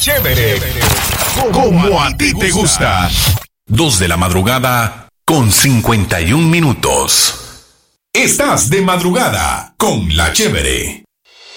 Chévere. Como a ti te gusta. 2:51 PM. Estás de madrugada con La Chévere.